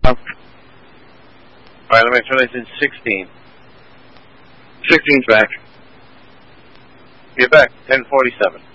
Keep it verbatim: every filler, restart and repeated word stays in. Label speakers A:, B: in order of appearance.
A: All right, let me make sure that's in sixteen.
B: sixteen's back.
A: You're back, ten forty-seven.